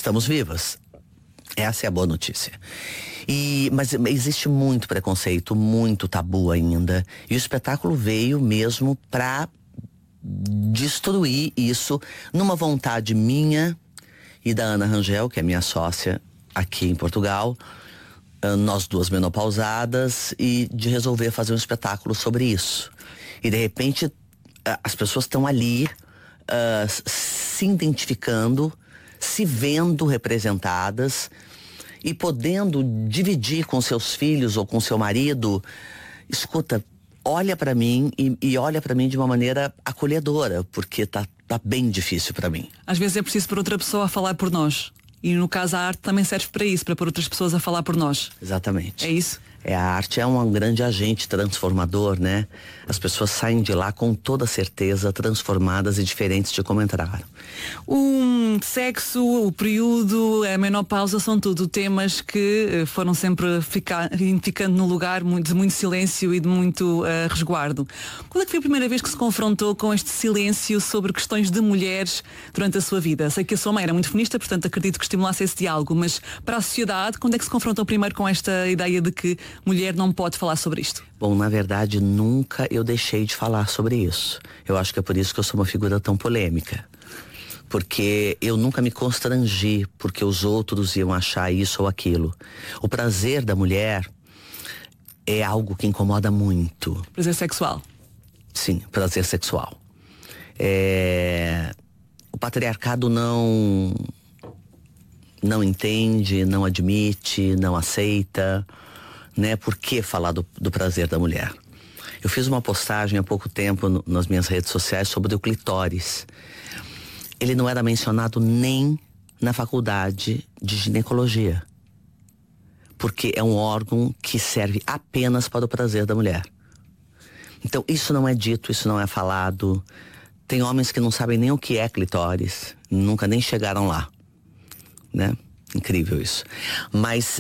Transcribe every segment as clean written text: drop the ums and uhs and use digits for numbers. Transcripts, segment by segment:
estamos vivas. Essa é a boa notícia. Mas existe muito preconceito, muito tabu ainda. E o espetáculo veio mesmo para destruir isso, numa vontade minha e da Ana Rangel, que é minha sócia aqui em Portugal, nós duas menopausadas, e de resolver fazer um espetáculo sobre isso. E de repente as pessoas estão ali se identificando, se vendo representadas e podendo dividir com seus filhos ou com seu marido. Escuta, olha pra mim e olha pra mim de uma maneira acolhedora, porque tá bem difícil pra mim. Às vezes é preciso pôr outra pessoa a falar por nós. E no caso a arte também serve para isso, para pôr outras pessoas a falar por nós. Exatamente. É isso? A arte é um grande agente transformador, né? As pessoas saem de lá com toda certeza transformadas e diferentes de como entraram. O sexo, o período, a menopausa são tudo temas que foram sempre ficando no lugar de muito silêncio e de muito resguardo. Quando é que foi a primeira vez que se confrontou com este silêncio sobre questões de mulheres durante a sua vida? Sei que a sua mãe era muito feminista, portanto acredito que estimulasse esse diálogo, mas para a sociedade, quando é que se confrontou primeiro com esta ideia de que mulher não pode falar sobre isto? Bom, na verdade, nunca eu deixei de falar sobre isso. Eu acho que é por isso que eu sou uma figura tão polêmica. Porque eu nunca me constrangi porque os outros iam achar isso ou aquilo. O prazer da mulher é algo que incomoda muito. Prazer sexual? Sim, prazer sexual. O patriarcado não entende, não admite, não aceita, né? Por que falar do prazer da mulher? Eu fiz uma postagem há pouco tempo nas minhas redes sociais sobre o clitóris. Ele não era mencionado nem na faculdade de ginecologia, porque é um órgão que serve apenas para o prazer da mulher. Então isso não é dito, isso não é falado. Tem homens que não sabem nem o que é clitóris, nunca nem chegaram lá, né? Incrível isso. Mas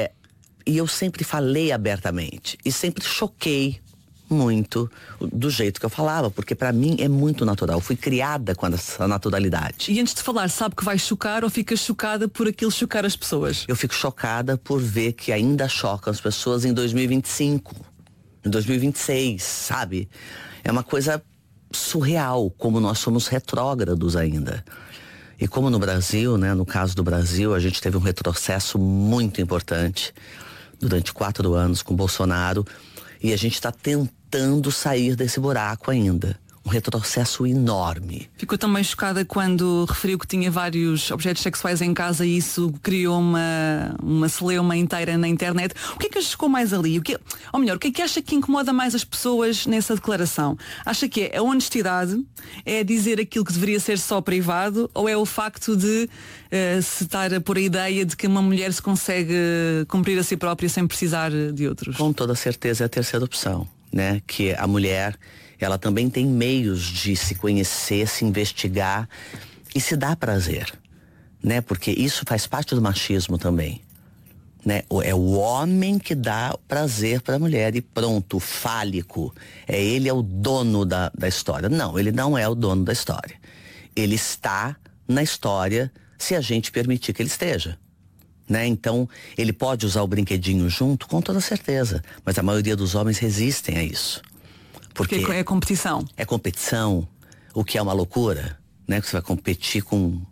e eu sempre falei abertamente e sempre choquei muito do jeito que eu falava, porque pra mim é muito natural. Eu fui criada com essa naturalidade. E antes de falar, sabe que vai chocar ou fica chocada por aquilo chocar as pessoas? Eu fico chocada por ver que ainda choca as pessoas em 2025, em 2026, sabe? É uma coisa surreal, como nós somos retrógrados ainda. E como no Brasil, né, no caso do Brasil, a gente teve um retrocesso muito importante durante 4 anos com Bolsonaro, e a gente está tentando sair desse buraco ainda. Um retrocesso enorme. Ficou também chocada quando referiu que tinha vários objetos sexuais em casa e isso criou uma celeuma inteira na internet. O que é que a chocou mais ali? O que é que acha que incomoda mais as pessoas nessa declaração? Acha que é a honestidade? É dizer aquilo que deveria ser só privado? Ou é o facto de se estar a pôr a ideia de que uma mulher se consegue cumprir a si própria sem precisar de outros? Com toda certeza é a terceira opção, né? Que a mulher, ela também tem meios de se conhecer, se investigar e se dar prazer, né? Porque isso faz parte do machismo também, né? É o homem que dá prazer para a mulher e pronto, fálico. Ele é o dono da história. Não, ele não é o dono da história. Ele está na história se a gente permitir que ele esteja, né? Então, ele pode usar o brinquedinho junto, com toda certeza, mas a maioria dos homens resistem a isso. Porque é competição. É competição, o que é uma loucura, né? Que você vai competir com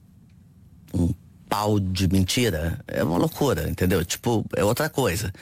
um pau de mentira, é uma loucura, entendeu? Tipo, é outra coisa.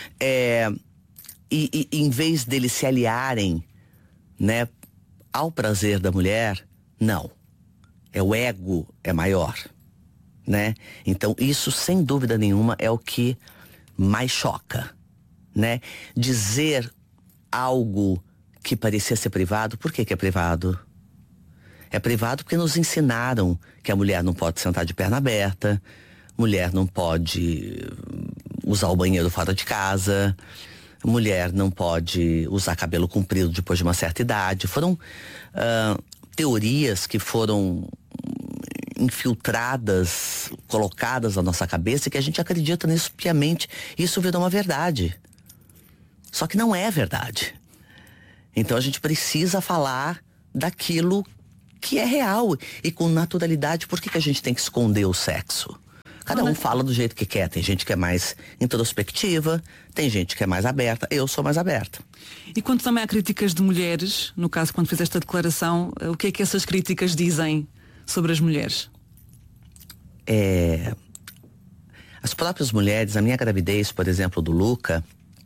E em vez deles se aliarem, né, ao prazer da mulher, não. O ego é maior, né? Então isso, sem dúvida nenhuma, é o que mais choca, né? Dizer algo que parecia ser privado, por que é privado? É privado porque nos ensinaram que a mulher não pode sentar de perna aberta, mulher não pode usar o banheiro fora de casa, mulher não pode usar cabelo comprido depois de uma certa idade. Foram teorias que foram infiltradas, colocadas na nossa cabeça, e que a gente acredita nisso piamente. Isso virou uma verdade. Só que não é verdade. Então a gente precisa falar daquilo que é real e com naturalidade. Por que a gente tem que esconder o sexo? Cada um fala do jeito que quer. Tem gente que é mais introspectiva, tem gente que é mais aberta. Eu sou mais aberta. E quando também há críticas de mulheres, no caso quando fez esta declaração, o que é que essas críticas dizem sobre as mulheres? As próprias mulheres, a minha gravidez, por exemplo, do Luca,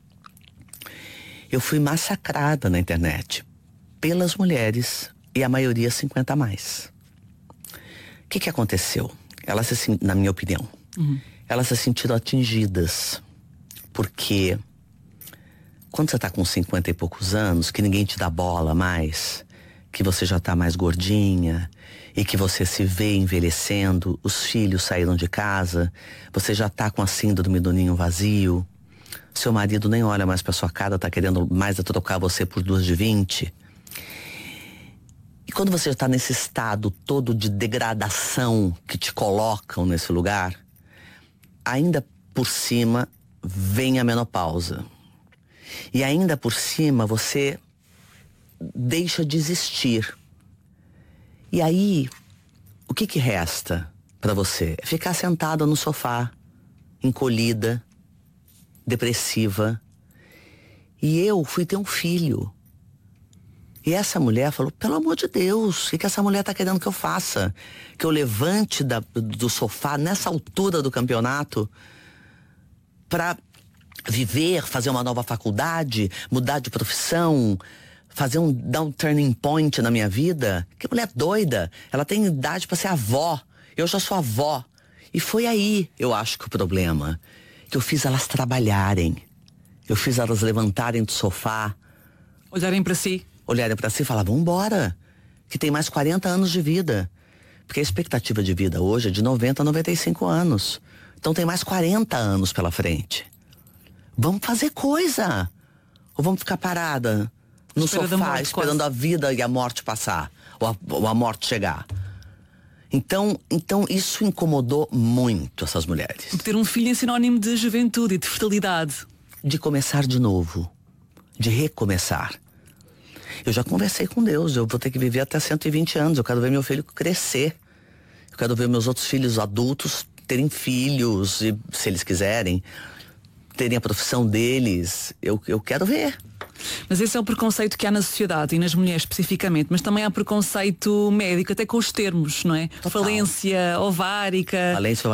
eu fui massacrada na internet pelas mulheres e a maioria 50 a mais. O que aconteceu? Elas, na minha opinião, elas se sentiram atingidas. Porque quando você está com 50 e poucos anos, que ninguém te dá bola mais, que você já está mais gordinha e que você se vê envelhecendo, os filhos saíram de casa, você já está com a síndrome do ninho vazio, seu marido nem olha mais para sua cara, está querendo mais trocar você por 2 de 20. E quando você está nesse estado todo de degradação que te colocam nesse lugar, ainda por cima vem a menopausa. E ainda por cima você deixa de existir. E aí, o que resta para você? É ficar sentada no sofá, encolhida, depressiva. E eu fui ter um filho. E essa mulher falou, pelo amor de Deus, o que essa mulher tá querendo que eu faça? Que eu levante do sofá nessa altura do campeonato para viver, fazer uma nova faculdade, mudar de profissão, dar um turning point na minha vida? Que mulher doida. Ela tem idade para ser avó. Eu já sou avó. E foi aí, eu acho que o problema. Que eu fiz elas trabalharem. Eu fiz elas levantarem do sofá. Olharem para si E falar, vambora. Que tem mais 40 anos de vida. Porque a expectativa de vida hoje é de 90 a 95 anos. Então tem mais 40 anos pela frente. Vamos fazer coisa. Ou vamos ficar parada no sofá, esperando a vida e a morte passar, ou a morte chegar. Então isso incomodou muito essas mulheres. Porque ter um filho é sinónimo de juventude e de fertilidade. De começar de novo, de recomeçar. Eu já conversei com Deus, eu vou ter que viver até 120 anos, eu quero ver meu filho crescer. Eu quero ver meus outros filhos adultos terem filhos, e, se eles quiserem, terem a profissão deles. Eu quero ver. Mas esse é o preconceito que há na sociedade e nas mulheres especificamente, mas também há preconceito médico, até com os termos, não é? Total. Falência ovárica,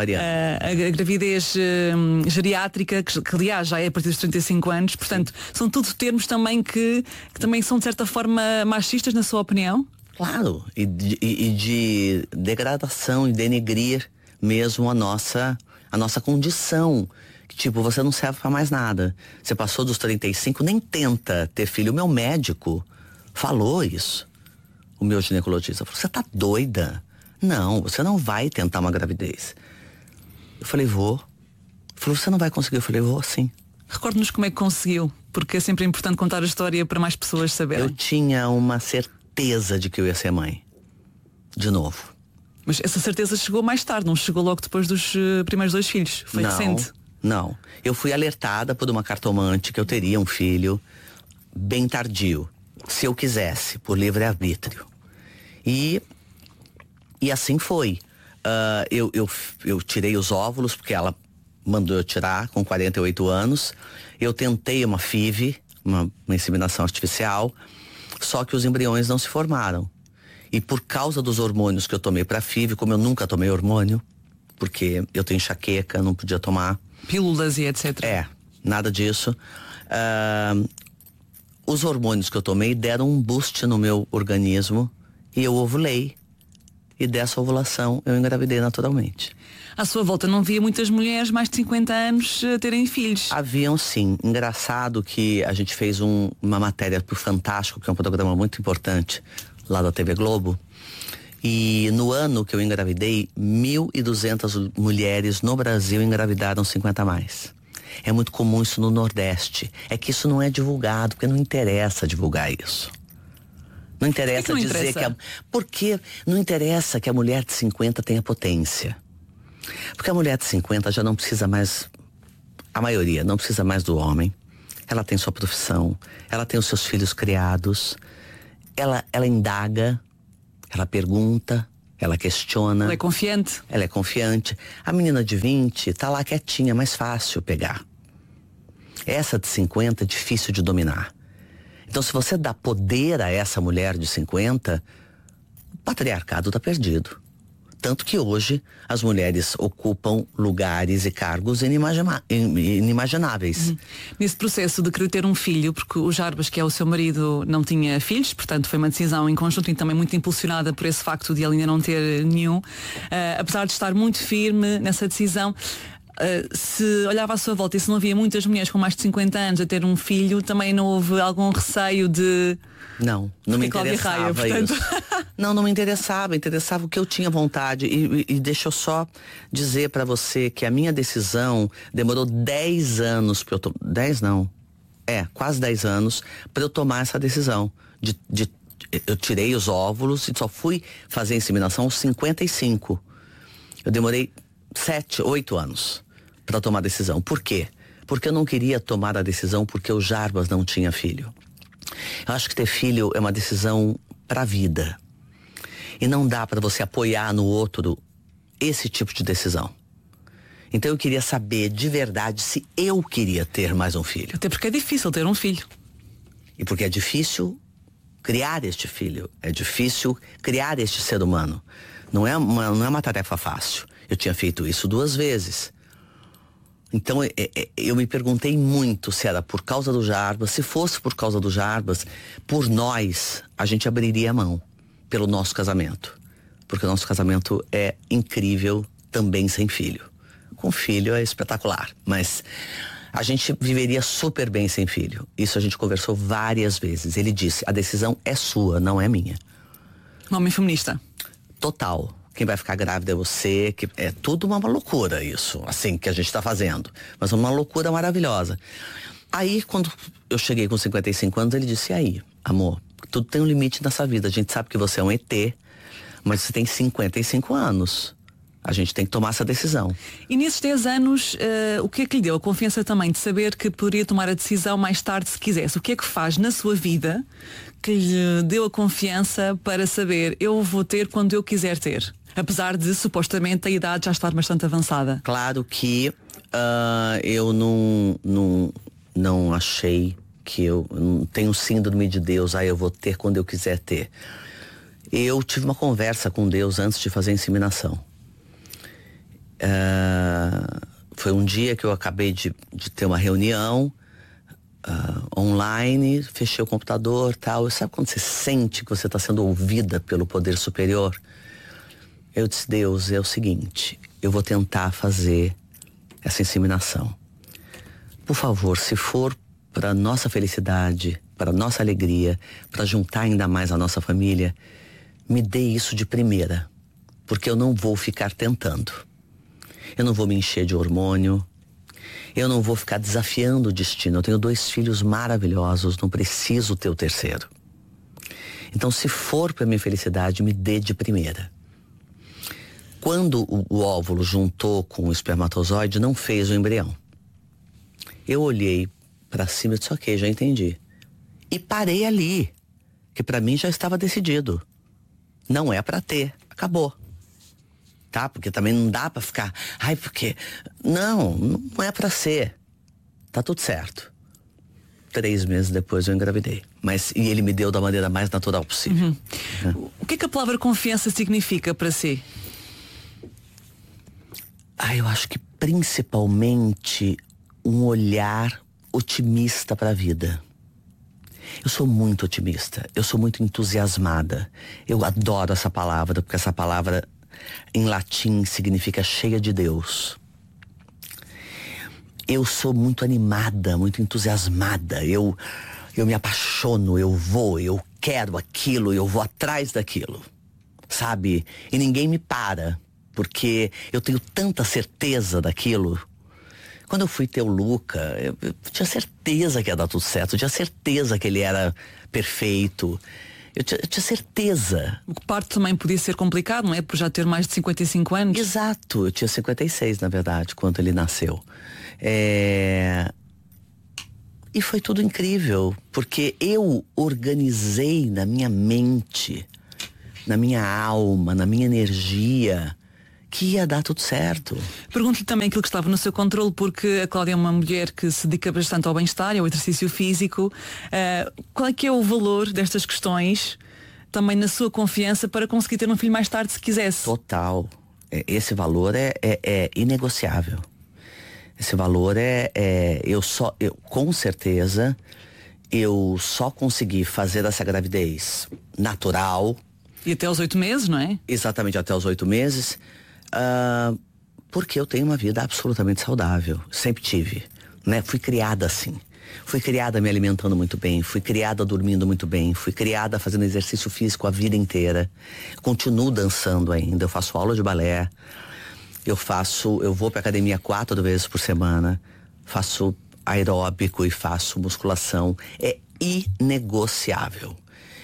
a gravidez geriátrica, que aliás já é a partir dos 35 anos, portanto, são tudo termos também que também são de certa forma machistas, na sua opinião? Claro, e de degradação e denegrir mesmo a nossa condição. Tipo, você não serve pra mais nada. Você passou dos 35, nem tenta ter filho. O meu médico falou isso. O meu ginecologista falou, você tá doida? Não, você não vai tentar uma gravidez. Eu falei, vou. Ele falou, você não vai conseguir? Eu falei, vou sim. Recorde-nos como é que conseguiu, porque é sempre importante contar a história para mais pessoas saberem. Eu tinha uma certeza de que eu ia ser mãe. De novo. Mas essa certeza chegou mais tarde, não chegou logo depois dos primeiros 2 filhos? Foi recente? Não, eu fui alertada por uma cartomante que eu teria um filho bem tardio, se eu quisesse, por livre-arbítrio. E assim foi. Eu tirei os óvulos, porque ela mandou eu tirar com 48 anos. Eu tentei uma FIV, uma inseminação artificial, só que os embriões não se formaram. E por causa dos hormônios que eu tomei para FIV, como eu nunca tomei hormônio, porque eu tenho enxaqueca, não podia tomar pílulas e etc. Nada disso. Os hormônios que eu tomei deram um boost no meu organismo e eu ovulei. E dessa ovulação eu engravidei naturalmente. À sua volta não via muitas mulheres mais de 50 anos terem filhos? Haviam sim. Engraçado que a gente fez uma matéria pro Fantástico, que é um programa muito importante lá da TV Globo. E no ano que eu engravidei, 1.200 mulheres no Brasil engravidaram 50 a mais. É muito comum isso no Nordeste. É que isso não é divulgado, porque não interessa divulgar isso. Não interessa não dizer interessa? Porque não interessa que a mulher de 50 tenha potência. Porque a mulher de 50 já não precisa mais, a maioria, não precisa mais do homem. Ela tem sua profissão, ela tem os seus filhos criados, ela indaga, ela pergunta, ela questiona. Ela é confiante. Ela é confiante. A menina de 20 tá lá quietinha, mais fácil pegar. Essa de 50 é difícil de dominar. Então, se você dá poder a essa mulher de 50, o patriarcado tá perdido. Tanto que hoje as mulheres ocupam lugares e cargos inimagináveis. Nesse processo de querer ter um filho, porque o Jarbas, que é o seu marido, não tinha filhos, portanto foi uma decisão em conjunto e também muito impulsionada por esse facto de ele ainda não ter nenhum. Apesar de estar muito firme nessa decisão, se olhava à sua volta e se não havia muitas mulheres com mais de 50 anos a ter um filho, também não houve algum receio de... Não me interessava isso. Não me interessava o que eu tinha vontade. E deixa eu só dizer pra você que a minha decisão demorou 10 anos pra eu tomar. 10 não. Quase 10 anos pra eu tomar essa decisão. Eu tirei os óvulos e só fui fazer a inseminação aos 55. Eu demorei 7, 8 anos pra tomar a decisão. Por quê? Porque eu não queria tomar a decisão porque o Jarbas não tinha filho. Eu acho que ter filho é uma decisão pra vida. E não dá pra você apoiar no outro esse tipo de decisão. Então eu queria saber de verdade se eu queria ter mais um filho. Até porque é difícil ter um filho. E porque é difícil criar este filho. É difícil criar este ser humano. Não é uma tarefa fácil. Eu tinha feito isso 2 vezes. Então eu me perguntei muito se era por causa do Jarbas. Se fosse por causa do Jarbas, por nós, a gente abriria a mão pelo nosso casamento. Porque o nosso casamento é incrível também sem filho. Com filho é espetacular, mas a gente viveria super bem sem filho. Isso a gente conversou várias vezes. Ele disse, a decisão é sua, não é minha. Homem feminista. Total. Quem vai ficar grávida é você, que é tudo uma loucura isso, assim, que a gente tá fazendo. Mas uma loucura maravilhosa. Aí, quando eu cheguei com 55 anos, ele disse, e aí, amor, tudo tem um limite nessa vida. A gente sabe que você é um ET, mas você tem 55 anos. A gente tem que tomar essa decisão. E nesses 10 anos, o que é que lhe deu a confiança também de saber que poderia tomar a decisão mais tarde se quisesse? O que é que faz na sua vida que lhe deu a confiança para saber, eu vou ter quando eu quiser ter? Apesar de, supostamente, a idade já estar bastante avançada. Claro que eu não achei que eu não tenho síndrome de Deus, eu vou ter quando eu quiser ter. Eu tive uma conversa com Deus antes de fazer a inseminação. Foi um dia que eu acabei de ter uma reunião online, fechei o computador, tal. Sabe quando você sente que você está sendo ouvida pelo poder superior? Eu disse, Deus, é o seguinte, eu vou tentar fazer essa inseminação. Por favor, se for para nossa felicidade, para nossa alegria, para juntar ainda mais a nossa família, me dê isso de primeira, porque eu não vou ficar tentando. Eu não vou me encher de hormônio, eu não vou ficar desafiando o destino. Eu tenho 2 filhos maravilhosos, não preciso ter o terceiro. Então, se for para minha felicidade, me dê de primeira. Quando o óvulo juntou com o espermatozoide, não fez o embrião. Eu olhei para cima e disse, ok, já entendi. E parei ali, que para mim já estava decidido. Não é para ter, acabou. Tá? Porque também não dá para ficar, porque... Não é para ser. Tá tudo certo. 3 meses depois eu engravidei. E ele me deu da maneira mais natural possível. O que a palavra confiança significa para si? Eu acho que principalmente um olhar otimista para a vida. Eu sou muito otimista, eu sou muito entusiasmada. Eu adoro essa palavra, porque essa palavra em latim significa cheia de Deus. Eu sou muito animada, muito entusiasmada. Eu me apaixono, eu quero aquilo, eu vou atrás daquilo. Sabe? E ninguém me para, porque eu tenho tanta certeza daquilo. Quando eu fui ter o Luca, eu tinha certeza que ia dar tudo certo, eu tinha certeza que ele era perfeito. Eu tinha certeza. O parto também podia ser complicado, não é? Por já ter mais de 55 anos. Exato, eu tinha 56, na verdade, quando ele nasceu. E foi tudo incrível, porque eu organizei na minha mente na minha alma, na minha energia, que ia dar tudo certo. Pergunto-lhe também aquilo que estava no seu controle, porque a Cláudia é uma mulher que se dedica bastante ao bem-estar e ao exercício físico. Qual é que é o valor destas questões, também na sua confiança, para conseguir ter um filho mais tarde, se quisesse? Total. Esse valor é inegociável. Esse valor com certeza, eu só consegui fazer essa gravidez natural. E até aos 8 meses, não é? Exatamente, até os 8 meses. Porque eu tenho uma vida absolutamente saudável. Sempre tive, né? Fui criada assim. Fui criada me alimentando muito bem. Fui criada dormindo muito bem. Fui criada fazendo exercício físico a vida inteira. Continuo dançando ainda. Eu faço aula de balé. Eu vou pra academia 4 vezes por semana. Faço aeróbico e faço musculação. É inegociável.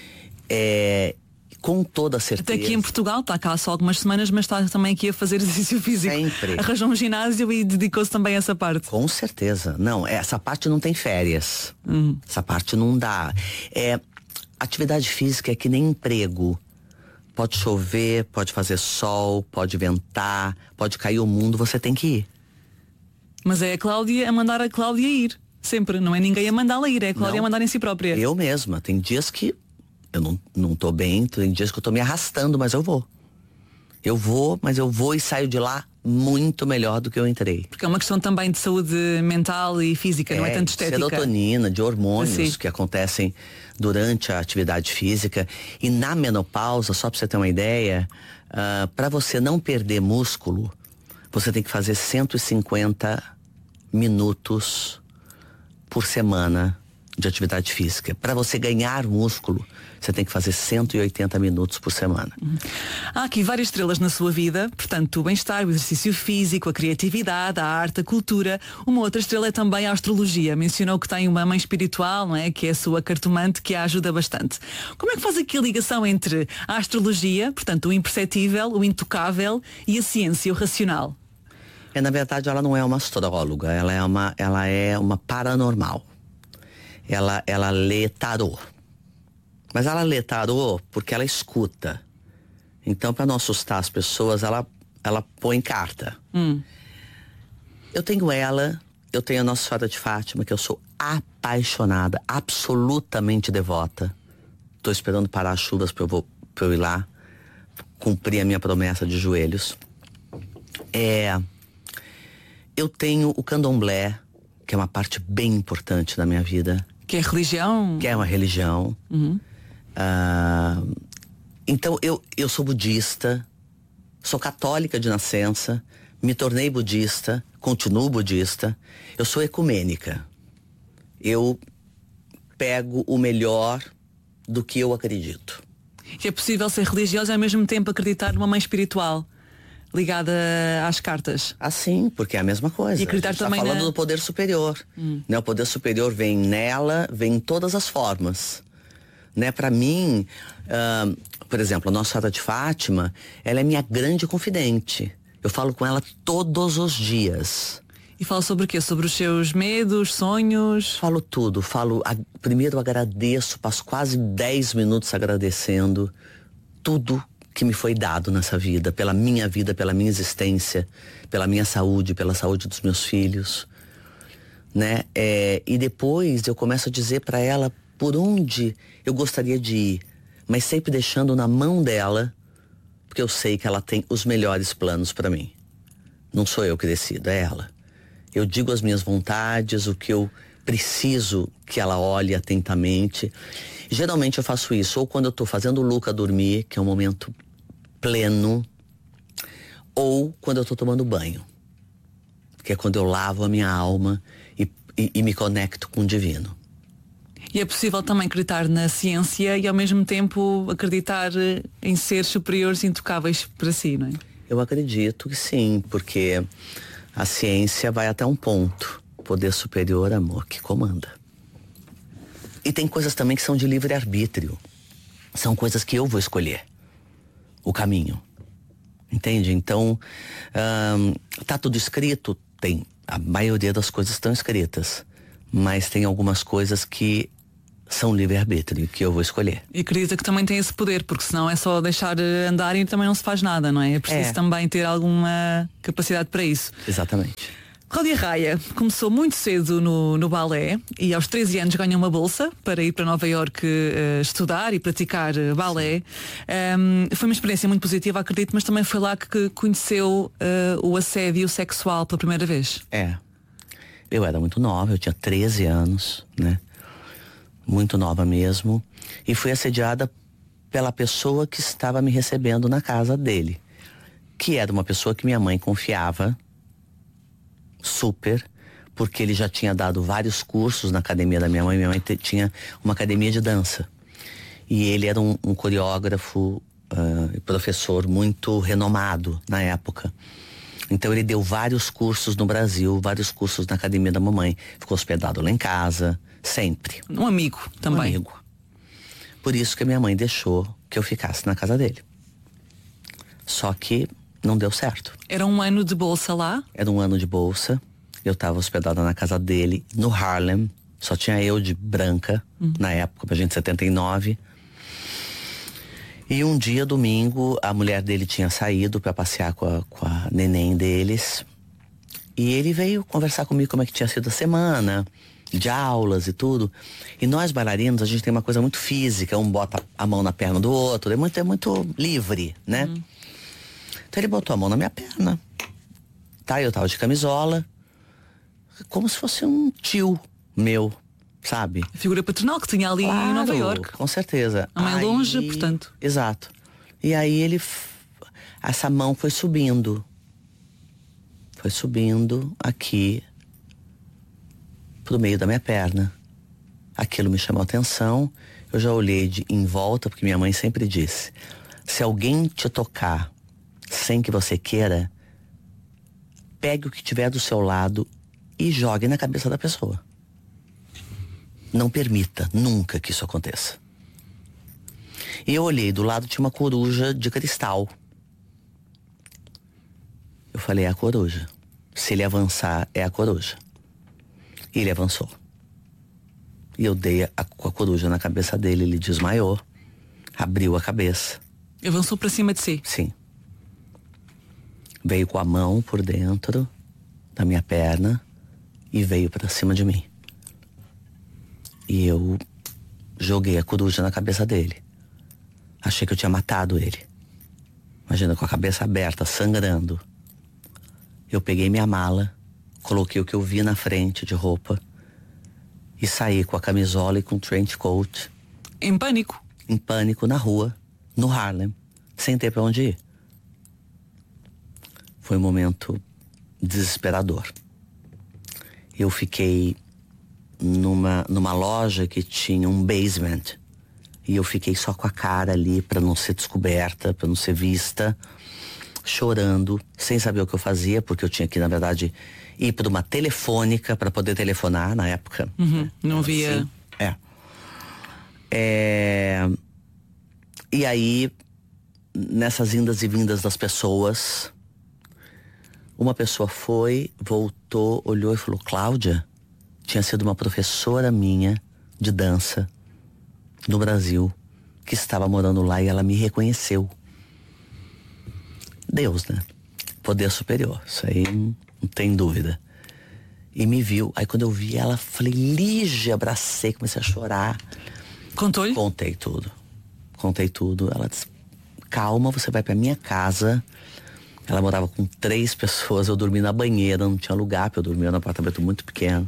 Com toda certeza. Até aqui em Portugal, está cá só algumas semanas, mas está também aqui a fazer exercício físico. Sempre. Arranjou um ginásio e dedicou-se também a essa parte. Com certeza. Não, essa parte não tem férias. Essa parte não dá. Atividade física é que nem emprego. Pode chover, pode fazer sol, pode ventar, pode cair o mundo, você tem que ir. Mas é a Cláudia a mandar a Cláudia ir. Sempre. Não é ninguém a mandá-la ir, é a Cláudia a mandar em si própria. Eu mesma. Tem dias que eu não tô bem, tem dias que eu tô me arrastando, mas eu vou. Eu vou, mas eu vou e saio de lá muito melhor do que eu entrei. Porque é uma questão também de saúde mental e física, não é tanto estética. Serotonina, de hormônios que acontecem durante a atividade física. E na menopausa, só pra você ter uma ideia, para você não perder músculo, você tem que fazer 150 minutos por semana de atividade física. Para você ganhar músculo, você tem que fazer 180 minutos por semana. Há aqui várias estrelas na sua vida, portanto, o bem-estar, o exercício físico, a criatividade, a arte, a cultura. Uma outra estrela é também a astrologia. Mencionou que tem uma mãe espiritual, não é? Que é a sua cartomante, que a ajuda bastante. Como é que faz aqui a ligação entre a astrologia, portanto, o imperceptível, o intocável, e a ciência, o racional? Na verdade, ela não é uma astróloga, ela é uma paranormal. Ela lê tarô. Mas ela lê tarô porque ela escuta. Então, para não assustar as pessoas, ela põe carta. Eu tenho a Nossa Senhora de Fátima, que eu sou apaixonada, absolutamente devota. Tô esperando parar as chuvas para eu ir lá cumprir a minha promessa de joelhos. Eu tenho o candomblé, que é uma parte bem importante da minha vida. Que é religião? Que é uma religião. Então eu sou budista, sou católica de nascença, me tornei budista, continuo budista. Eu sou ecumênica. Eu pego o melhor do que eu acredito. Que é possível ser religiosa e ao mesmo tempo acreditar numa mãe espiritual ligada às cartas. Sim, porque é a mesma coisa. E acreditar também tá falando do poder superior. Né? O poder superior vem nela, vem em todas as formas. Né? Para mim, por exemplo, a Nossa Senhora de Fátima, ela é minha grande confidente. Eu falo com ela todos os dias. E fala sobre o quê? Sobre os seus medos, sonhos? Falo tudo. Primeiro agradeço, passo quase 10 minutos agradecendo tudo que me foi dado nessa vida, pela minha existência, pela minha saúde, pela saúde dos meus filhos, né? E depois eu começo a dizer para ela por onde eu gostaria de ir, mas sempre deixando na mão dela, porque eu sei que ela tem os melhores planos para mim. Não sou eu que decido, é ela. Eu digo as minhas vontades, o que eu preciso que ela olhe atentamente. Geralmente eu faço isso ou quando eu tô fazendo o Luca dormir, que é um momento pleno, ou quando eu tô tomando banho, que é quando eu lavo a minha alma e me conecto com o divino. E é possível também acreditar na ciência e ao mesmo tempo acreditar em seres superiores intocáveis para si, não é? Eu acredito que sim, porque a ciência vai até um ponto. Poder superior, amor, que comanda. E tem coisas também que são de livre-arbítrio. São coisas que eu vou escolher o caminho. Entende? Então, tá tudo escrito? Tem. A maioria das coisas estão escritas. Mas tem algumas coisas que são livre-arbítrio, que eu vou escolher. E acredita que também tem esse poder, porque senão é só deixar andar e também não se faz nada, não é? É preciso também ter alguma capacidade para isso. Exatamente. Cláudia Raia começou muito cedo no balé e aos 13 anos ganhou uma bolsa para ir para Nova Iorque estudar e praticar balé. Foi uma experiência muito positiva, acredito, mas também foi lá que conheceu o assédio sexual pela primeira vez. Eu era muito nova, eu tinha 13 anos, né? Muito nova mesmo. E fui assediada pela pessoa que estava me recebendo na casa dele. Que era uma pessoa que minha mãe confiava super, porque ele já tinha dado vários cursos na academia da minha mãe. Minha mãe tinha uma academia de dança. E ele era um coreógrafo e professor muito renomado na época. Então ele deu vários cursos no Brasil, vários cursos na academia da mamãe. Ficou hospedado lá em casa, sempre. Um amigo também. Um amigo. Por isso que a minha mãe deixou que eu ficasse na casa dele. Só que não deu certo. Era um ano de bolsa lá? Era um ano de bolsa. Eu estava hospedada na casa dele, no Harlem. Só tinha eu de branca, na época, pra gente, 79. E um dia, domingo, a mulher dele tinha saído para passear com a neném deles. E ele veio conversar comigo como é que tinha sido a semana, de aulas e tudo. E nós, bailarinos, a gente tem uma coisa muito física. Um bota a mão na perna do outro. É muito livre, né? Então ele botou a mão na minha perna. Tá, eu tava de camisola. Como se fosse um tio meu, sabe? A figura paternal que tinha ali em Nova Iorque. Com certeza. A mãe longe, portanto. Exato. E aí essa mão foi subindo. Foi subindo aqui pro meio da minha perna. Aquilo me chamou a atenção. Eu já olhei em volta, porque minha mãe sempre disse: se alguém te tocar sem que você queira, pegue o que tiver do seu lado e jogue na cabeça da pessoa. Não permita nunca que isso aconteça. E eu olhei, do lado tinha uma coruja de cristal. Eu falei: é a coruja. Se ele avançar, é a coruja. E ele avançou. E eu dei com a coruja na cabeça dele, ele desmaiou. Abriu a cabeça. Avançou para cima de si? Sim. Veio com a mão por dentro da minha perna e veio para cima de mim. E eu joguei a coruja na cabeça dele. Achei que eu tinha matado ele. Imagina, com a cabeça aberta, sangrando. Eu peguei minha mala, coloquei o que eu vi na frente de roupa e saí com a camisola e com o trench coat. Em pânico? Em pânico, na rua, no Harlem, sem ter para onde ir. Foi um momento desesperador. Eu fiquei numa loja que tinha um basement. E eu fiquei só com a cara ali para não ser descoberta, para não ser vista, chorando, sem saber o que eu fazia, porque eu tinha que, na verdade, ir para uma telefônica para poder telefonar na época. Não havia. Assim. E aí, nessas indas e vindas das pessoas, uma pessoa foi, voltou, olhou e falou: Cláudia, tinha sido uma professora minha de dança no Brasil, que estava morando lá, e ela me reconheceu. Deus, né? Poder superior, isso aí não tem dúvida. E me viu, aí quando eu vi ela, falei: Lígia, abracei, comecei a chorar. Contou-lhe? Contei tudo. Ela disse: calma, você vai pra minha casa. Ela morava com 3 pessoas, eu dormi na banheira, não tinha lugar, porque eu dormia num apartamento muito pequeno.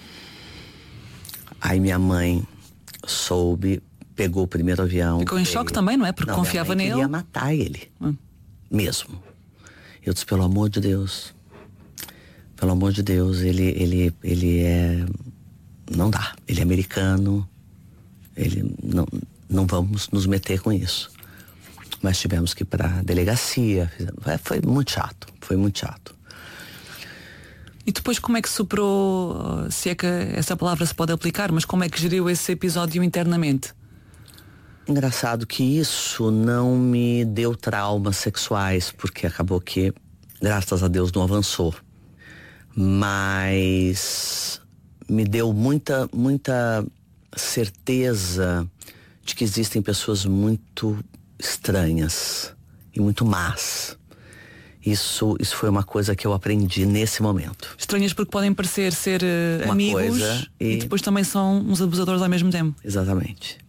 Aí minha mãe soube, pegou o primeiro avião. Ficou em choque também, não é? Porque confiava nele. Queria matar ele. Mesmo. Eu disse: pelo amor de Deus. Pelo amor de Deus, ele é... Não dá. Ele é americano. Ele não vamos nos meter com isso. Mas tivemos que ir pra delegacia. Foi muito chato. E depois como é que superou, se é que essa palavra se pode aplicar, mas como é que geriu esse episódio internamente? Engraçado que isso não me deu traumas sexuais, porque acabou que, graças a Deus, não avançou. Mas me deu muita certeza de que existem pessoas muito estranhas e muito más. Isso foi uma coisa que eu aprendi nesse momento. Estranhas porque podem parecer ser Uma amigos coisa e depois também são uns abusadores ao mesmo tempo. Exatamente.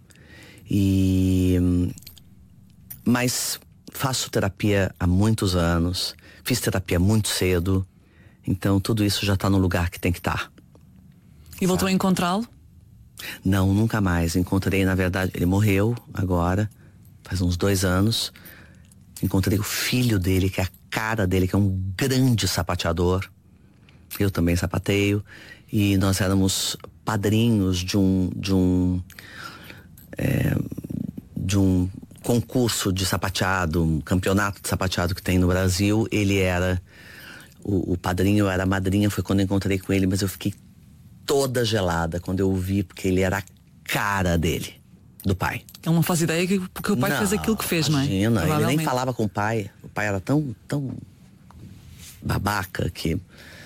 Mas faço terapia há muitos anos, fiz terapia muito cedo, então tudo isso já está no lugar que tem que estar. E voltou a encontrá-lo? Não, nunca mais. Encontrei, na verdade, ele morreu agora, faz uns 2 anos. Encontrei o filho dele, que é a cara dele, que é um grande sapateador. Eu também sapateio. E nós éramos padrinhos de um concurso de sapateado, um campeonato de sapateado que tem no Brasil. Ele era o padrinho, eu era a madrinha, foi quando eu encontrei com ele, mas eu fiquei toda gelada quando eu o vi, porque ele era a cara dele, do pai. Eu não faço ideia que o pai fez aquilo que fez, imagina, não é? Ele nem falava com o pai. O pai era tão babaca que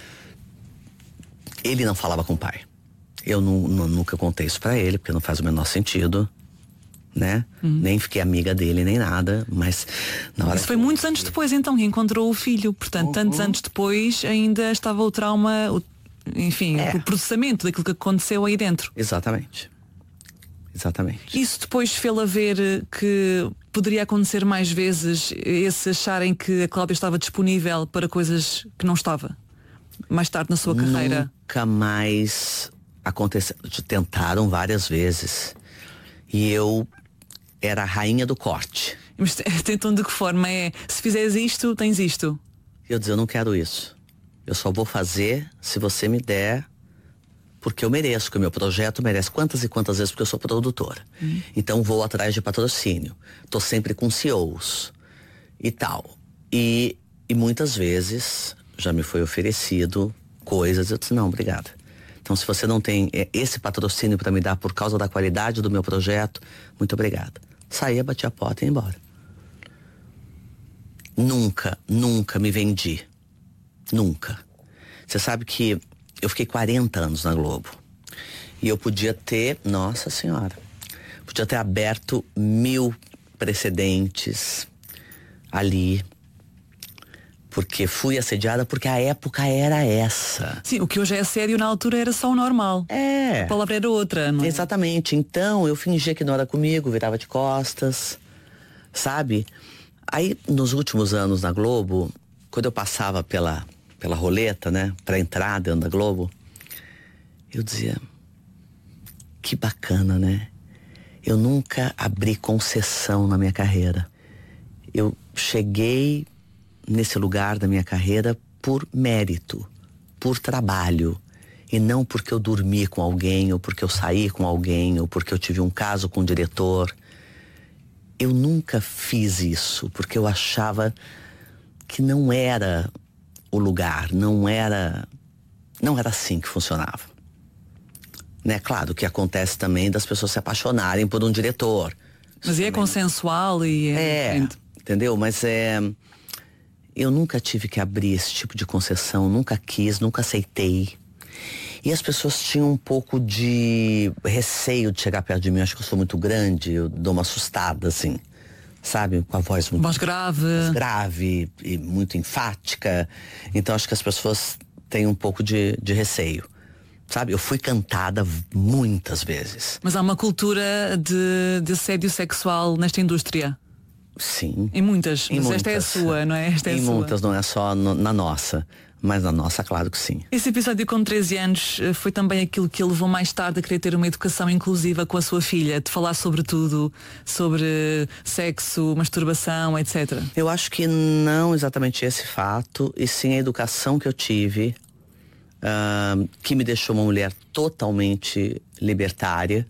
ele não falava com o pai. Eu nunca contei isso pra ele, porque não faz o menor sentido, né? Nem fiquei amiga dele, nem nada, mas na hora... Isso foi muitos anos depois, então, que encontrou o filho. Portanto, tantos anos depois ainda estava o trauma, o processamento daquilo que aconteceu aí dentro. Exatamente. Isso depois fê-la ver que poderia acontecer mais vezes, esse acharem que a Cláudia estava disponível para coisas que não estava? Mais tarde na sua carreira? Nunca mais aconteceu. Tentaram várias vezes. E eu era a rainha do corte. Mas tentam de que forma? Se fizeres isto, tens isto. Eu dizia, eu não quero isso. Eu só vou fazer se você me der, porque eu mereço, que o meu projeto merece. Quantas e quantas vezes, porque eu sou produtora. Então vou atrás de patrocínio. Tô sempre com CEOs e tal. E muitas vezes já me foi oferecido coisas, eu disse, não, obrigada. Então se você não tem esse patrocínio para me dar por causa da qualidade do meu projeto, muito obrigada. Saía, batia a porta e ia embora. Nunca me vendi. Nunca. Você sabe que eu fiquei 40 anos na Globo. E eu podia ter, nossa senhora, podia ter aberto 1000 precedentes ali. Porque fui assediada, porque a época era essa. Sim, o que hoje é sério na altura era só o normal. A palavra era outra, não é? Exatamente. Então eu fingia que não era comigo, virava de costas, sabe? Aí nos últimos anos na Globo, quando eu passava pela roleta, né, pra entrar dentro da Globo, eu dizia, que bacana, né? Eu nunca abri concessão na minha carreira. Eu cheguei nesse lugar da minha carreira por mérito, por trabalho, e não porque eu dormi com alguém, ou porque eu saí com alguém, ou porque eu tive um caso com o diretor. Eu nunca fiz isso, porque eu achava que não era o lugar, não era assim que funcionava. Né? Claro que acontece também das pessoas se apaixonarem por um diretor. Mas é consensual e entendeu? Mas eu nunca tive que abrir esse tipo de concessão, nunca quis, nunca aceitei. E as pessoas tinham um pouco de receio de chegar perto de mim. Eu acho que eu sou muito grande, eu dou uma assustada, assim, sabe? Com a voz muito... Voz grave. Grave e muito enfática. Então acho que as pessoas têm um pouco de receio. Sabe? Eu fui cantada muitas vezes. Mas há uma cultura de assédio sexual nesta indústria? Sim. Em muitas. Em mas muitas. Esta é a sua, não é? Esta é em a sua. muitas, não é só na nossa. Mas na nossa, claro que sim. Esse episódio com 13 anos foi também aquilo que a levou mais tarde a querer ter uma educação inclusiva com a sua filha, de falar sobre tudo, sobre sexo, masturbação, etc. Eu acho que não exatamente esse fato, e sim a educação que eu tive, que me deixou uma mulher totalmente libertária,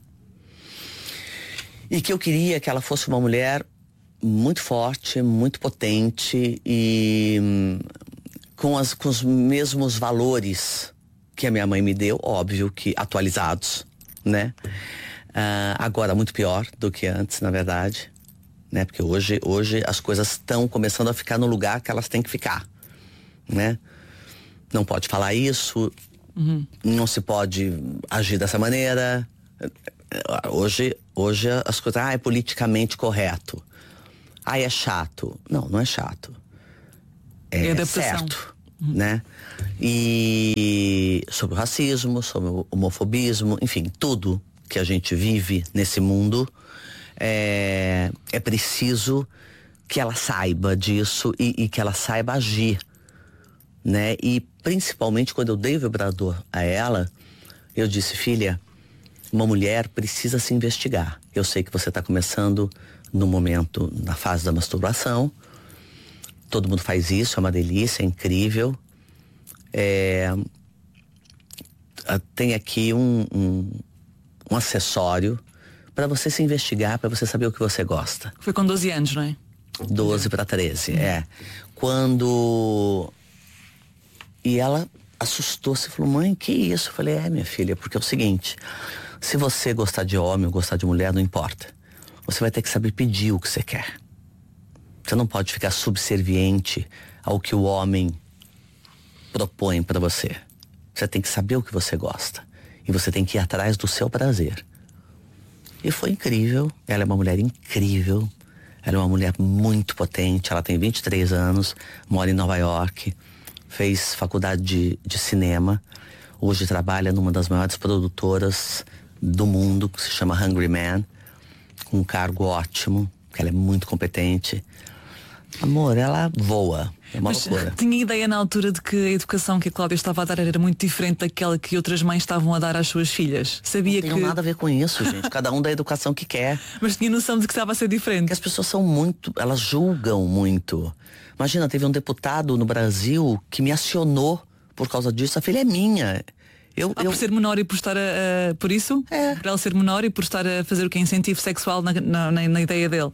e que eu queria que ela fosse uma mulher muito forte, muito potente e com os mesmos valores que a minha mãe me deu, óbvio que atualizados, né? Agora muito pior do que antes, na verdade, né? Porque hoje as coisas estão começando a ficar no lugar que elas têm que ficar, né? Não pode falar isso, não se pode agir dessa maneira. Hoje as coisas, é politicamente correto. É chato. Não é chato. É certo, né? E sobre o racismo, sobre o homofobismo, enfim, tudo que a gente vive nesse mundo, é preciso que ela saiba disso e que ela saiba agir, né? E principalmente quando eu dei o vibrador a ela, eu disse: filha, uma mulher precisa se investigar. Eu sei que você está começando no momento, na fase da masturbação. Todo mundo faz isso, é uma delícia, é incrível. Tem aqui um acessório para você se investigar, para você saber o que você gosta. Foi com 12 anos, não é? 12 para 13, Quando... E ela assustou-se e falou: mãe, que isso? Eu falei: minha filha, porque é o seguinte, se você gostar de homem ou gostar de mulher, não importa. Você vai ter que saber pedir o que você quer. Você não pode ficar subserviente ao que o homem propõe para você. Você tem que saber o que você gosta. E você tem que ir atrás do seu prazer. E foi incrível. Ela é uma mulher incrível. Ela é uma mulher muito potente. Ela tem 23 anos, mora em Nova York, fez faculdade de cinema. Hoje trabalha numa das maiores produtoras do mundo, que se chama Hungry Man, com um cargo ótimo, que ela é muito competente. Amor, ela voa. É uma loucura. Tinha ideia na altura de que a educação que a Cláudia estava a dar era muito diferente daquela que outras mães estavam a dar às suas filhas. Sabia que... Não tem nada a ver com isso, gente. Cada um dá a educação que quer. Mas tinha noção de que estava a ser diferente. Porque as pessoas são muito... Elas julgam muito. Imagina, teve um deputado no Brasil que me acionou por causa disso. A filha é minha. Por ser menor e por estar por isso? Por ela ser menor e por estar a fazer o que é incentivo sexual na ideia dele?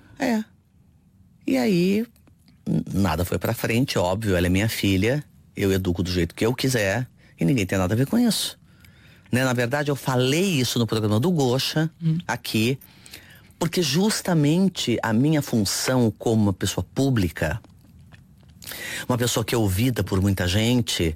E aí, nada foi pra frente, óbvio, ela é minha filha, eu educo do jeito que eu quiser e ninguém tem nada a ver com isso. Né? Na verdade, eu falei isso no programa do Gosha, aqui, porque justamente a minha função como uma pessoa pública, uma pessoa que é ouvida por muita gente,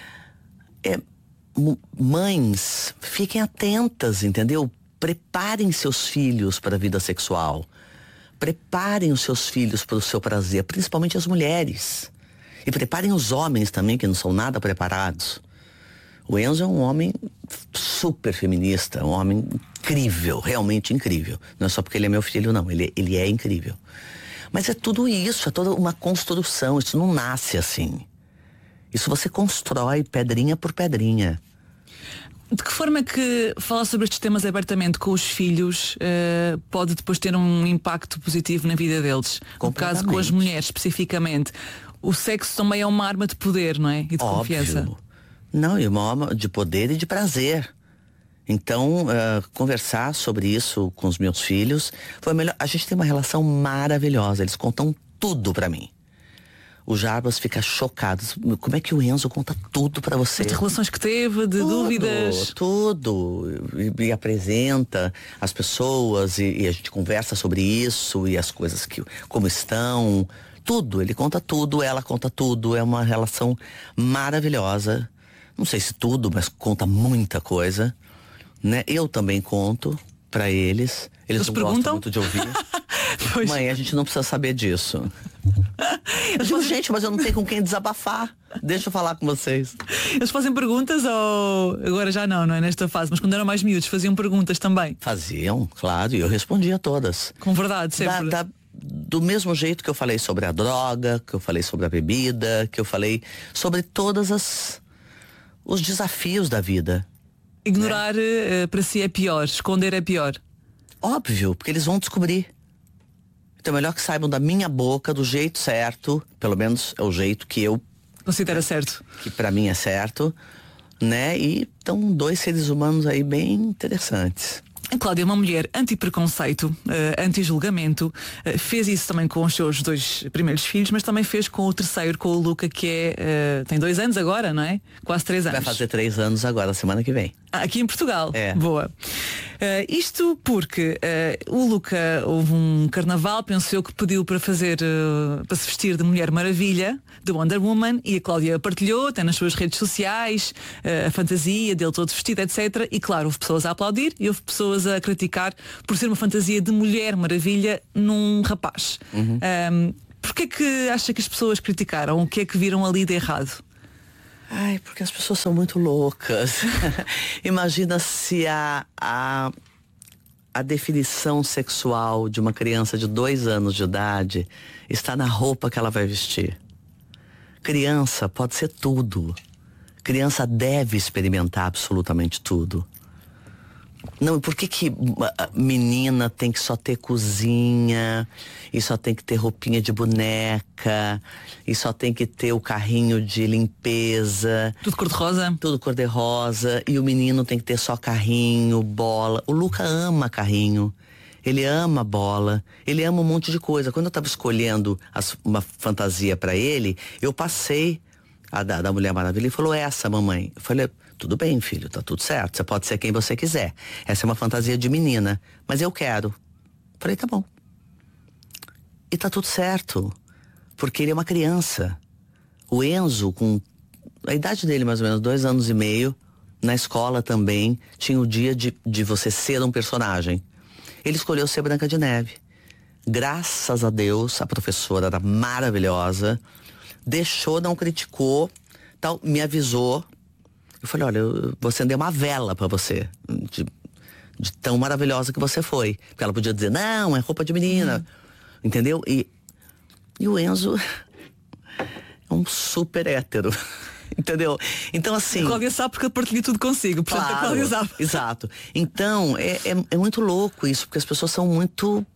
mães, fiquem atentas, entendeu? Preparem seus filhos para a vida sexual. Preparem os seus filhos para o seu prazer, principalmente as mulheres. E preparem os homens também, que não são nada preparados. O Enzo é um homem super feminista, um homem incrível, realmente incrível. Não é só porque ele é meu filho, não. Ele é incrível. Mas é tudo isso, é toda uma construção. Isso não nasce assim. Isso você constrói pedrinha por pedrinha. De que forma é que falar sobre estes temas abertamente com os filhos pode depois ter um impacto positivo na vida deles? No caso com as mulheres especificamente, o sexo também é uma arma de poder, não é? E de confiança. Não, é uma arma de poder e de prazer. Então, conversar sobre isso com os meus filhos foi melhor. A gente tem uma relação maravilhosa, eles contam tudo pra mim. O Jarbas fica chocado. Como é que o Enzo conta tudo pra você? As relações que teve, de dúvidas. Tudo. E apresenta as pessoas e a gente conversa sobre isso e as coisas como estão. Tudo. Ele conta tudo, ela conta tudo. É uma relação maravilhosa. Não sei se tudo, mas conta muita coisa. Né? Eu também conto pra eles. Eles não gostam muito de ouvir. Mãe, a gente não precisa saber disso. Eu digo, gente, mas eu não tenho com quem desabafar. Deixa eu falar com vocês. Eles fazem perguntas ou... Agora já não é nesta fase, mas quando eram mais miúdos faziam perguntas também? Faziam, claro, e eu respondia todas. Com verdade, sempre. Do mesmo jeito que eu falei sobre a droga, que eu falei sobre a bebida, que eu falei sobre todas os desafios da vida. Ignorar para si é pior, esconder é pior. Óbvio, porque eles vão descobrir. Então é melhor que saibam da minha boca, do jeito certo, pelo menos é o jeito que eu considera certo. Que pra mim é certo, né? E estão 2 seres humanos aí bem interessantes. A Cláudia é uma mulher anti-preconceito, anti-julgamento, fez isso também com os seus 2 primeiros filhos, mas também fez com o terceiro, com o Luca, que tem 2 anos agora, não é? Quase 3 anos. Vai fazer 3 anos agora, semana que vem. Aqui em Portugal. É. Boa. Isto porque o Luca houve um carnaval, pensou que pediu para fazer, para se vestir de Mulher Maravilha, de Wonder Woman, e a Cláudia partilhou, até nas suas redes sociais, a fantasia dele todo vestido, etc. E claro, houve pessoas a aplaudir e houve pessoas a criticar por ser uma fantasia de Mulher Maravilha num rapaz. Porquê que acha que as pessoas criticaram? O que é que viram ali de errado? Ai, porque as pessoas são muito loucas. Imagina se a definição sexual de uma criança de 2 anos de idade está na roupa que ela vai vestir. Criança pode ser tudo. Criança deve experimentar absolutamente tudo. Não, por que menina tem que só ter cozinha, e só tem que ter roupinha de boneca, e só tem que ter o carrinho de limpeza? Tudo cor-de-rosa? Tudo cor-de-rosa. E o menino tem que ter só carrinho, bola. O Luca ama carrinho. Ele ama bola. Ele ama um monte de coisa. Quando eu estava escolhendo uma fantasia para ele, eu passei a da Mulher Maravilha e falou: essa, mamãe. Eu falei: tudo bem, filho, tá tudo certo. Você pode ser quem você quiser. Essa é uma fantasia de menina, mas eu quero. Falei: tá bom. E tá tudo certo. Porque ele é uma criança. O Enzo, com a idade dele mais ou menos, 2 anos e meio, na escola também, tinha o dia de você ser um personagem. Ele escolheu ser Branca de Neve. Graças a Deus, a professora era maravilhosa. Deixou, não criticou, tal, me avisou. Eu falei: olha, eu vou acender uma vela pra você, de tão maravilhosa que você foi. Porque ela podia dizer: não, é roupa de menina. Entendeu? E o Enzo é um super hétero. Entendeu? Então, assim... A Cláudia sabe porque eu partilhei tudo consigo. Portanto, claro, a Cláudia sabe. Exato. Então, é muito louco isso, porque as pessoas são muito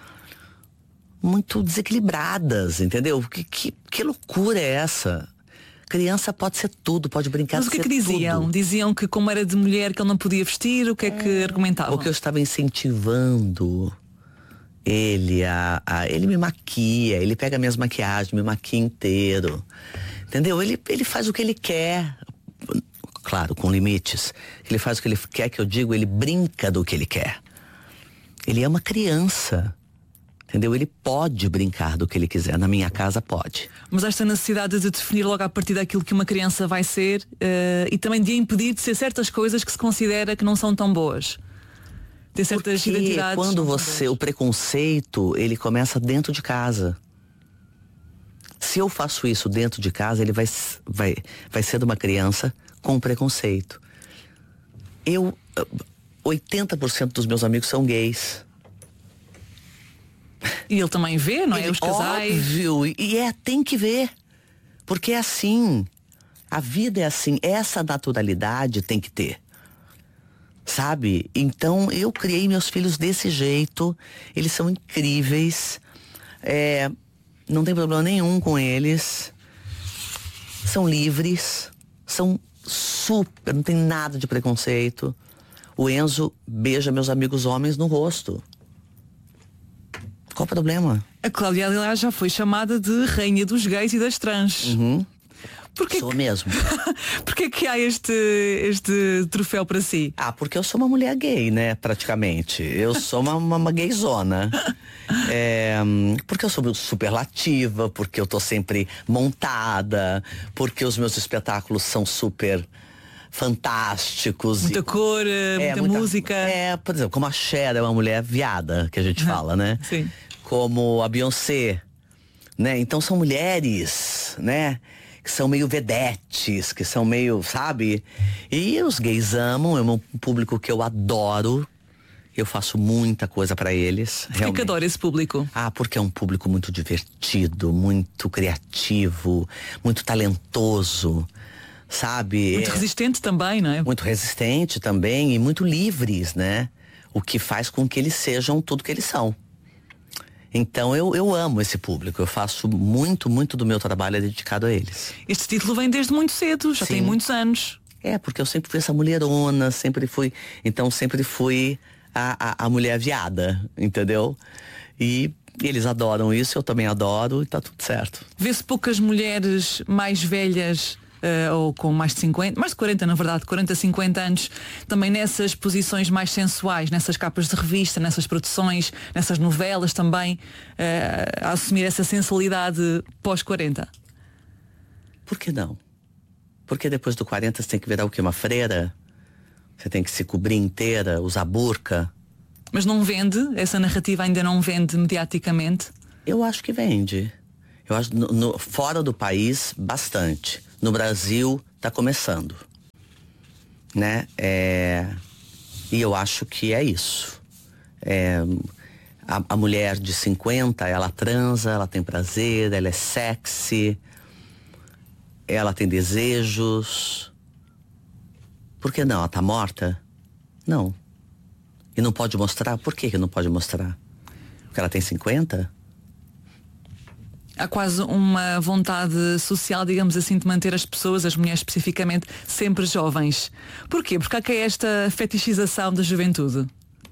desequilibradas, entendeu? Que loucura é essa? Criança pode ser tudo, pode brincar. Mas o que é que diziam? Tudo. Diziam que como era de mulher que ele não podia vestir, o que é que argumentavam? Porque eu estava incentivando ele ele me maquia, ele pega minhas maquiagens, me maquia inteiro. Entendeu? Ele faz o que ele quer. Claro, com limites. Ele faz o que ele quer, que eu digo, ele brinca do que ele quer. Ele é uma criança. Entendeu? Ele pode brincar do que ele quiser. Na minha casa pode. Mas esta necessidade de definir logo a partir daquilo que uma criança vai ser e também de impedir de ser certas coisas que se considera que não são tão boas. Ter certas identidades. Quando o preconceito, ele começa dentro de casa. Se eu faço isso dentro de casa, ele vai ser de uma criança com preconceito. 80% dos meus amigos são gays. E ele também vê, não é? Os casais. Óbvio, tem que ver. Porque é assim. A vida é assim. Essa naturalidade tem que ter. Sabe? Então eu criei meus filhos desse jeito. Eles são incríveis. Não tem problema nenhum com eles. São livres. São super. Não tem nada de preconceito. O Enzo beija meus amigos homens no rosto. Qual o problema? A Cláudia, aliás, já foi chamada de rainha dos gays e das trans. Sou mesmo. Porquê que há este troféu para si? Porque eu sou uma mulher gay, né, praticamente. Eu sou uma gayzona. Porque eu sou superlativa, porque eu tô sempre montada, porque os meus espetáculos são super fantásticos. Muita cor, muita música. Por exemplo, como a Cher é uma mulher viada, que a gente fala, né? Sim. Como a Beyoncé, né? Então são mulheres, né? Que são meio vedetes, que são meio, sabe? E os gays amam, é um público que eu adoro. Eu faço muita coisa pra eles. Por que adora esse público? Porque é um público muito divertido, muito criativo, muito talentoso, sabe? Muito resistente também, não é? Muito resistente também e muito livres, né? O que faz com que eles sejam tudo que eles são. Então eu amo esse público, eu faço muito do meu trabalho dedicado a eles. Este título vem desde muito cedo, já tem muitos anos. Porque eu sempre fui essa mulherona, sempre fui a mulher viada, entendeu? E eles adoram isso, eu também adoro e tá tudo certo. Vê-se poucas mulheres mais velhas ou com mais de 50, mais de 40 na verdade, 40, 50 anos, também nessas posições mais sensuais, nessas capas de revista, nessas produções, nessas novelas também, a assumir essa sensualidade pós-40? Por que não? Porque depois do 40 você tem que virar o quê? Uma freira? Você tem que se cobrir inteira, usar burca? Mas não vende? Essa narrativa ainda não vende mediaticamente? Eu acho que vende. Eu acho fora do país, bastante. No Brasil, está começando. Né? E eu acho que é isso. A mulher de 50, ela transa, ela tem prazer, ela é sexy, ela tem desejos. Por que não? Ela tá morta? Não. E não pode mostrar? Por que não pode mostrar? Porque ela tem 50? Há quase uma vontade social, digamos assim, de manter as pessoas, as mulheres especificamente, sempre jovens. Porquê? Porque há que esta fetichização da juventude?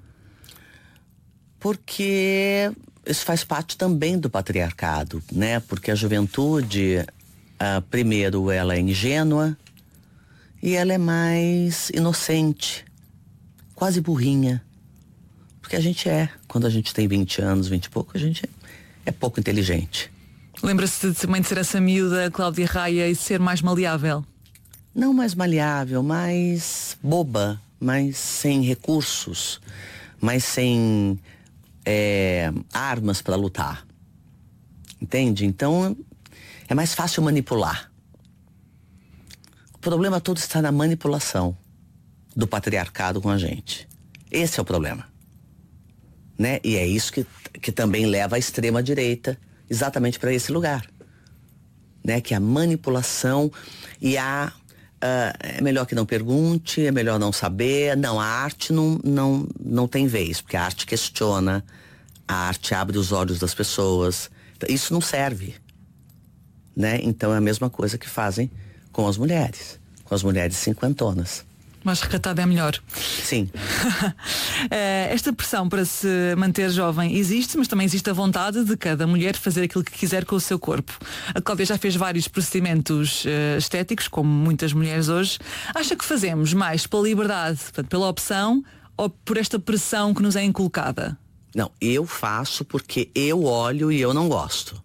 Porque isso faz parte também do patriarcado, né? Porque a juventude, primeiro, ela é ingênua e ela é mais inocente, quase burrinha. Porque a gente quando a gente tem 20 anos, 20 e pouco, a gente é pouco inteligente. Lembra-se também de ser essa miúda Cláudia Raia e ser mais maleável? Não mais maleável, mais boba, mais sem recursos, mais sem armas para lutar. Entende? Então é mais fácil manipular. O problema todo está na manipulação do patriarcado com a gente. Esse é o problema. Né? E é isso que também leva a extrema-direita exatamente para esse lugar. Né? Que a manipulação e é melhor que não pergunte, é melhor não saber. Não, a arte não tem vez, porque a arte questiona, a arte abre os olhos das pessoas. Isso não serve. Né? Então é a mesma coisa que fazem com as mulheres cinquentonas. Mais recatada é melhor. Sim. Esta pressão para se manter jovem existe, mas também existe a vontade de cada mulher fazer aquilo que quiser com o seu corpo. A Cláudia já fez vários procedimentos estéticos, como muitas mulheres hoje. Acha que fazemos mais pela liberdade, portanto, pela opção, ou por esta pressão que nos é inculcada? Não, eu faço porque eu olho e eu não gosto.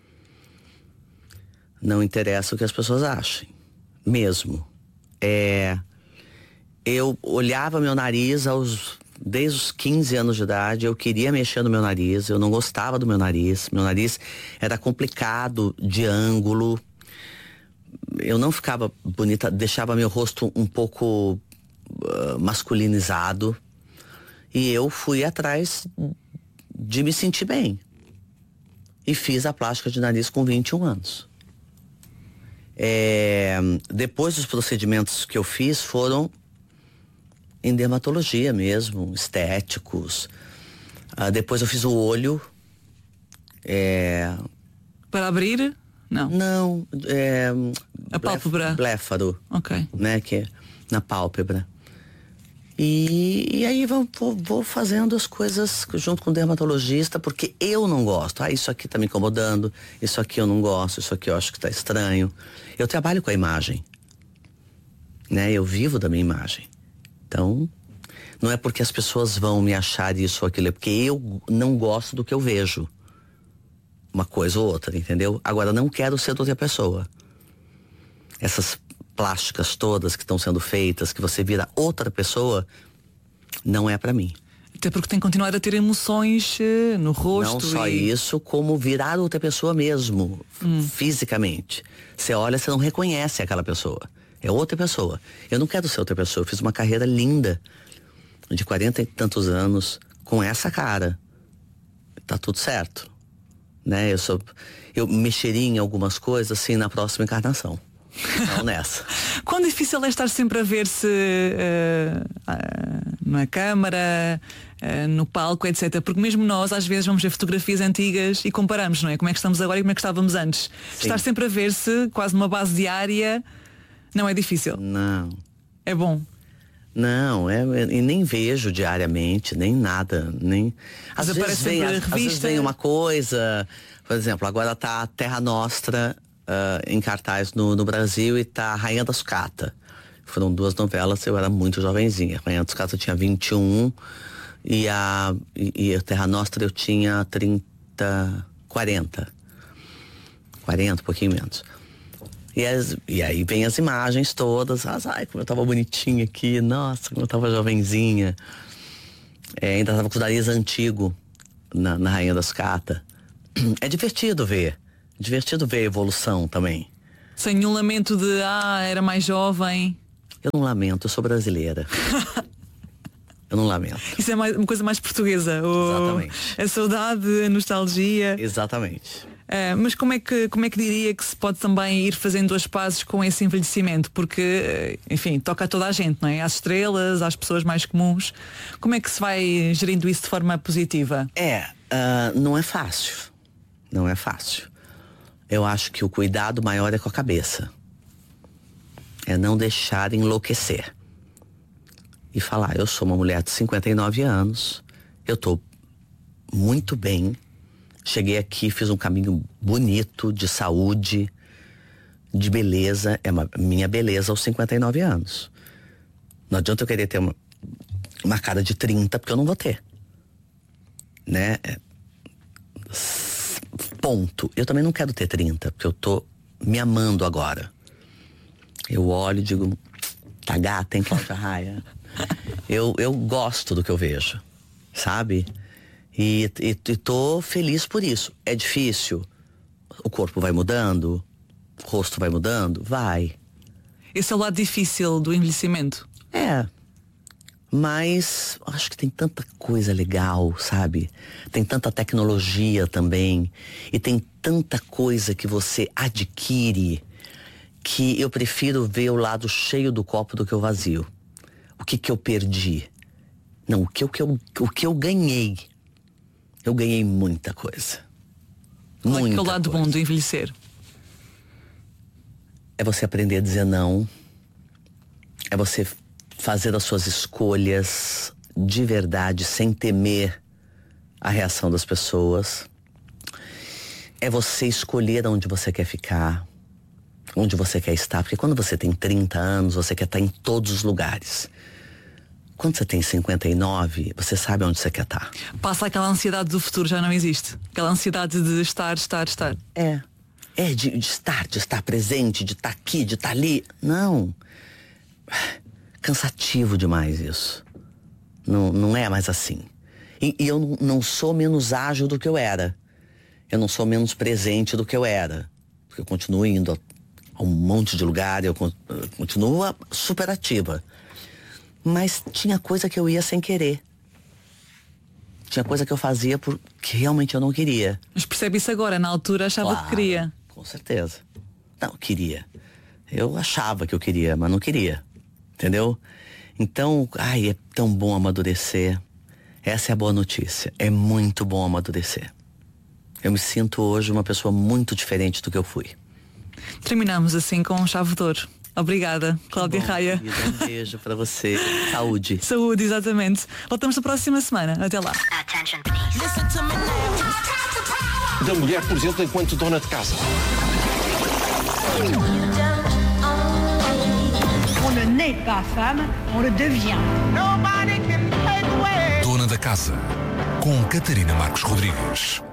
Não interessa o que as pessoas achem. Mesmo. Eu olhava meu nariz desde os 15 anos de idade, eu queria mexer no meu nariz, eu não gostava do meu nariz era complicado de ângulo, eu não ficava bonita, deixava meu rosto um pouco masculinizado, e eu fui atrás de me sentir bem. E fiz a plástica de nariz com 21 anos. Depois dos procedimentos que eu fiz foram em dermatologia mesmo, estéticos. Depois eu fiz o olho. Para abrir? Não. Não. A pálpebra? Bléfaro. Ok. Né, que é na pálpebra. E aí vou fazendo as coisas junto com o dermatologista, porque eu não gosto. Isso aqui tá me incomodando, isso aqui eu não gosto, isso aqui eu acho que tá estranho. Eu trabalho com a imagem, né? Eu vivo da minha imagem. Então, não é porque as pessoas vão me achar isso ou aquilo, é porque eu não gosto do que eu vejo. Uma coisa ou outra, entendeu? Agora, não quero ser outra pessoa. Essas plásticas todas que estão sendo feitas, que você vira outra pessoa, não é pra mim. Até porque tem que continuar a ter emoções no rosto. Não só isso, como virar outra pessoa mesmo, fisicamente. Você olha, você não reconhece aquela pessoa. É outra pessoa. Eu não quero ser outra pessoa. Eu fiz uma carreira linda, de 40 e tantos anos, com essa cara. Tá tudo certo. Né? Eu mexeria em algumas coisas, assim, na próxima encarnação. Não nessa. Quão difícil é estar sempre a ver-se na câmara, no palco, etc. Porque mesmo nós, às vezes, vamos ver fotografias antigas e comparamos, não é? Como é que estamos agora e como é que estávamos antes. Sim. Estar sempre a ver-se, quase numa base diária, não é difícil? Não. É bom? Não, e nem vejo diariamente, nem nada, nem... Às vezes vem uma coisa, por exemplo, agora tá a Terra Nostra em cartaz no Brasil e tá Rainha da Sucata. Foram 2 novelas, eu era muito jovenzinha. Rainha da Sucata eu tinha 21 e a Terra Nostra eu tinha 40, um pouquinho menos. E aí vem as imagens todas, ai, como eu tava bonitinha aqui, nossa, como eu tava jovenzinha. Ainda tava com o nariz antigo na Rainha da Sucata. É divertido ver a evolução também. Sem nenhum lamento de, era mais jovem. Eu não lamento, eu sou brasileira. Eu não lamento. Isso é uma coisa mais portuguesa. Exatamente. A saudade, a nostalgia. Exatamente. Mas como é que diria que se pode também ir fazendo as pazes com esse envelhecimento? Porque, enfim, toca a toda a gente, não é? Às estrelas, às pessoas mais comuns. Como é que se vai gerindo isso de forma positiva? Não é fácil. Não é fácil. Eu acho que o cuidado maior é com a cabeça. É não deixar enlouquecer. E falar, eu sou uma mulher de 59 anos, eu tô muito bem, cheguei aqui, fiz um caminho bonito de saúde, de beleza, minha beleza aos 59 anos. Não adianta eu querer ter uma cara de 30, porque eu não vou ter. Né? Ponto. Eu também não quero ter 30, porque eu tô me amando agora. Eu olho e digo, tá gata, hein, Cláudia Raia? Eu gosto do que eu vejo, sabe? E tô feliz por isso. É difícil? O corpo vai mudando? O rosto vai mudando? Vai. Esse é o lado difícil do envelhecimento. Mas acho que tem tanta coisa legal, sabe? Tem tanta tecnologia também. E tem tanta coisa que você adquire que eu prefiro ver o lado cheio do copo do que o vazio. O que eu perdi? Não, o que eu ganhei. Eu ganhei muita coisa. Qual é que é o lado bom do envelhecer? É você aprender a dizer não. É você fazer as suas escolhas de verdade, sem temer a reação das pessoas. É você escolher onde você quer ficar, onde você quer estar. Porque quando você tem 30 anos, você quer estar em todos os lugares. Quando você tem 59, você sabe onde você quer estar. Passa aquela ansiedade do futuro, já não existe. Aquela ansiedade de estar. De estar presente, de estar aqui, de estar ali. Não. Cansativo demais isso. Não é mais assim. E eu não sou menos ágil do que eu era. Eu não sou menos presente do que eu era. Porque eu continuo indo a um monte de lugar, eu continuo super ativa. Mas tinha coisa que eu ia sem querer. Tinha coisa que eu fazia porque realmente eu não queria. Mas percebe isso agora, na altura achava que queria. Com certeza. Não, queria. Eu achava que eu queria, mas não queria. Entendeu? Então, é tão bom amadurecer. Essa é a boa notícia. É muito bom amadurecer. Eu me sinto hoje uma pessoa muito diferente do que eu fui. Terminamos assim com um chave de ouro. Obrigada, Cláudia Raia. Um beijo pra você. Saúde. Saúde, exatamente. Voltamos na próxima semana. Até lá. Da mulher, por exemplo, enquanto dona de casa. On ne naît pas femme, on le devient. Dona da Casa, com Catarina Marcos Rodrigues.